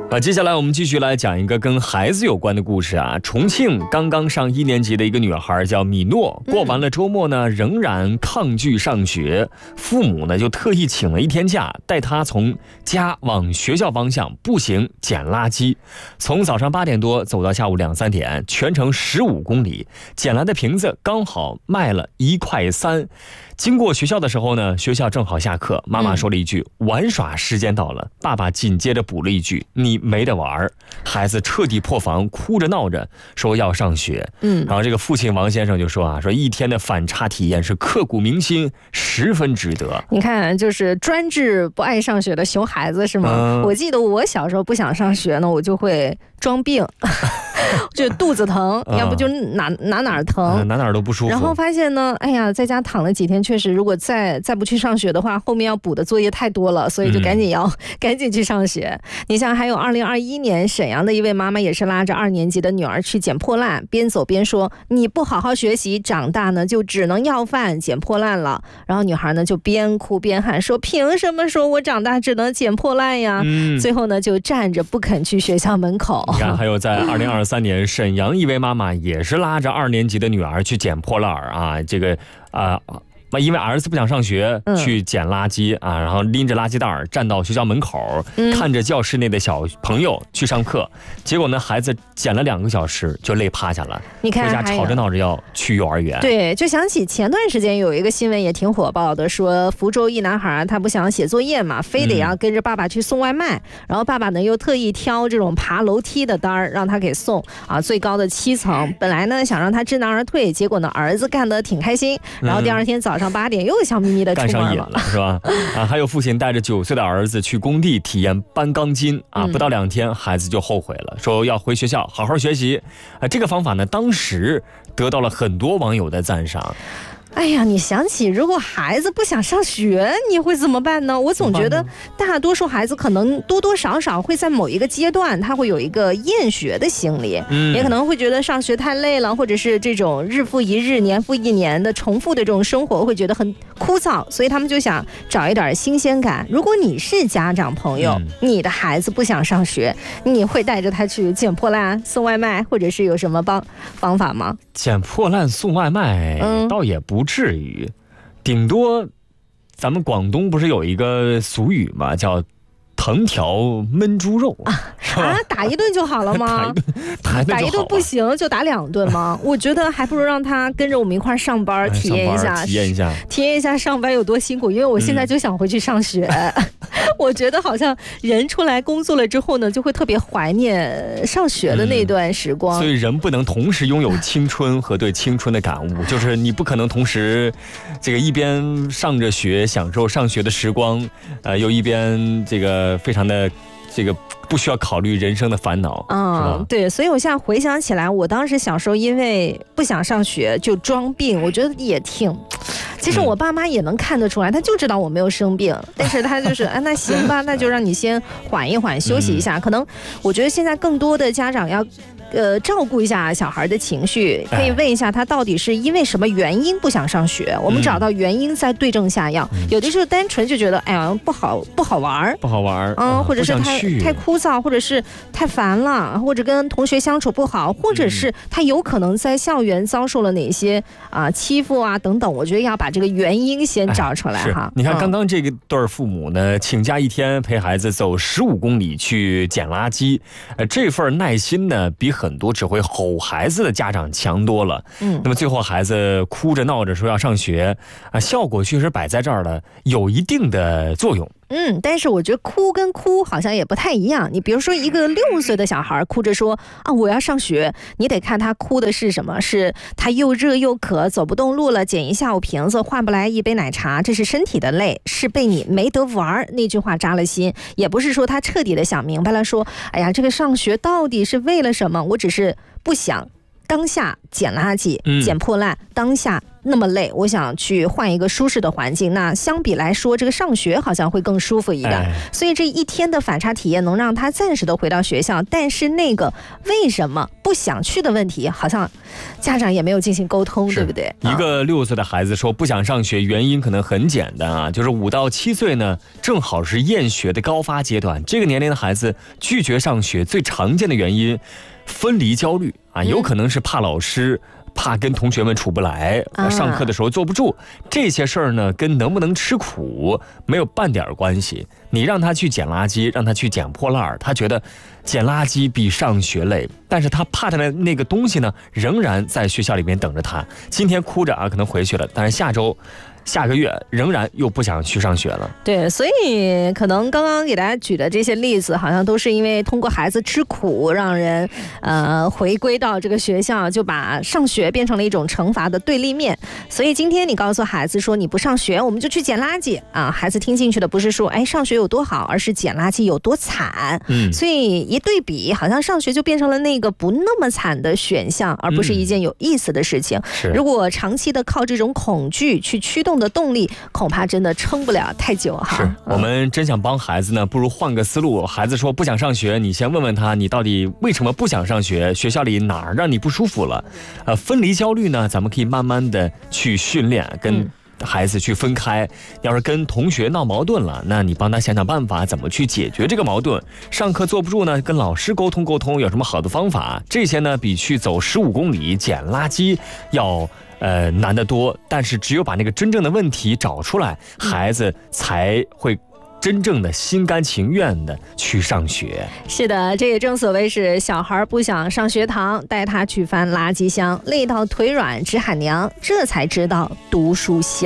接下来我们继续来讲一个跟孩子有关的故事啊。重庆刚刚上1年级的一个女孩叫米诺，过完了周末呢，仍然抗拒上学，父母呢就特意请了1天假，带她从家往学校方向步行捡垃圾，从早上8点多走到下午2、3点，全程15公里，捡来的瓶子刚好卖了1.3块。经过学校的时候呢，学校正好下课，妈妈说了一句玩耍时间到了，爸爸紧接着补了一句你没得玩。孩子彻底破防，哭着闹着说要上学。然后这个父亲王先生就说说1天的反差体验是刻骨铭心，十分值得。 你看，就是专治不爱上学的熊孩子是吗？我记得我小时候不想上学呢，我就会装病就肚子疼，要不就哪儿疼， 哪儿都不舒服。 然后发现呢，哎呀，在家躺了几天，确实如果再不去上学的话，后面要补的作业太多了，所以就赶紧去上学。你像还有2021年沈阳的一位妈妈也是拉着2年级的女儿去捡破烂，边走边说你不好好学习，长大呢就只能要饭捡破烂了。然后女孩呢就边哭边喊说凭什么说我长大只能捡破烂呀？最后呢就站着不肯去学校门口。 你看，还有在2023年沈阳一位妈妈也是拉着2年级的女儿去捡破烂啊，这个因为儿子不想上学，去捡垃圾啊，然后拎着垃圾袋站到学校门口，看着教室内的小朋友去上课，结果呢，孩子捡了2个小时就累趴下了， 你看， 回家吵着闹着要去幼儿园。 对，就想起前段时间有一个新闻也挺火爆的，说福州一男孩他不想写作业嘛，非得要跟着爸爸去送外卖，然后爸爸呢又特意挑这种爬楼梯的单儿让他给送啊，最高的7层，本来呢想让他知难而退，结果呢儿子干得挺开心，然后第2天早上8点又笑眯眯的出门了， 干上瘾了是吧？还有父亲带着9岁的儿子去工地体验搬钢筋啊，不到2天孩子就后悔了，说要回学校好好学习。这个方法呢，当时得到了很多网友的赞赏。 哎呀，你想起如果孩子不想上学，你会怎么办呢？我总觉得大多数孩子可能多多少少会在某一个阶段，他会有一个厌学的心理，也可能会觉得上学太累了，或者是这种日复一日、年复一年的重复的这种生活会觉得很枯燥，所以他们就想找一点新鲜感。如果你是家长朋友，你的孩子不想上学，你会带着他去捡破烂、送外卖，或者是有什么方法吗？ 捡破烂送外卖倒也不至于，顶多咱们广东不是有一个俗语嘛，叫藤条焖猪肉打1顿就好了吗？打1顿不行就打2顿吗？我觉得还不如让他跟着我们一块上班，体验一下上班有多辛苦。因为我现在就想回去上学，我觉得好像人出来工作了之后呢，就会特别怀念上学的那段时光。 所以人不能同时拥有青春和对青春的感悟，就是你不可能同时这个一边上着学享受上学的时光，又一边这个非常的这个不需要考虑人生的烦恼。 对，所以我现在回想起来，我当时小时候因为不想上学就装病，我觉得也挺，其实我爸妈也能看得出来，他就知道我没有生病，但是他就是那行吧，那就让你先缓一缓，休息一下。可能我觉得现在更多的家长要照顾一下小孩的情绪，可以问一下他到底是因为什么原因不想上学，我们找到原因再对症下药。有的时候单纯就觉得哎呀不好玩，或者是太枯燥，或者是太烦了，或者跟同学相处不好，或者是他有可能在校园遭受了哪些欺负等等。我觉得要把这个原因先找出来哈。 你看刚刚这个对父母呢，请假1天陪孩子走15公里去捡垃圾，这份耐心呢比很多只会吼孩子的家长强多了。那么最后孩子哭着闹着说要上学效果确实摆在这儿了，有一定的作用。 但是我觉得哭跟哭好像也不太一样。你比如说一个6岁的小孩哭着说我要上学，你得看他哭的是什么，是他又热又渴，走不动路了，捡一下午瓶子换不来一杯奶茶，这是身体的累，是被你没得玩那句话扎了心。也不是说他彻底的想明白了，说哎呀这个上学到底是为了什么，我只是不想当下捡垃圾捡破烂，当下那么累，我想去换一个舒适的环境。那相比来说，这个上学好像会更舒服一点。所以这一天的反差体验能让他暂时的回到学校，但是那个为什么不想去的问题，好像家长也没有进行沟通，对不对？ 一个6岁的孩子说不想上学，原因可能很简单啊，就是5到7岁呢，正好是厌学的高发阶段。这个年龄的孩子拒绝上学最常见的原因，分离焦虑啊，有可能是怕老师。怕跟同学们处不来，上课的时候坐不住，这些事儿呢，跟能不能吃苦没有半点关系。你让他去捡垃圾，让他去捡破烂，他觉得捡垃圾比上学累，但是他怕他的那个东西呢，仍然在学校里面等着他。今天哭着啊，可能回去了，但是下个月仍然又不想去上学了。 对，所以可能刚刚给大家举的这些例子，好像都是因为通过孩子吃苦，让人回归到这个学校，就把上学变成了一种惩罚的对立面。所以今天你告诉孩子说你不上学，我们就去捡垃圾啊，孩子听进去的不是说上学有多好，而是捡垃圾有多惨。所以一对比，好像上学就变成了那个不那么惨的选项，而不是一件有意思的事情。如果长期的靠这种恐惧去驱动的动力，恐怕真的撑不了太久哈。 是我们真想帮孩子呢，不如换个思路。孩子说不想上学，你先问问他，你到底为什么不想上学？学校里哪儿让你不舒服了？分离焦虑呢，咱们可以慢慢的去训练，跟孩子去分开。要是跟同学闹矛盾了，那你帮他想想办法，怎么去解决这个矛盾。上课坐不住呢，跟老师沟通沟通，有什么好的方法？这些呢，比去走15公里捡垃圾要难得多。但是只有把那个真正的问题找出来，孩子才会真正的心甘情愿的去上学。 是的，这也正所谓是小孩不想上学堂，带他去翻垃圾箱，累到腿软直喊娘，这才知道读书香。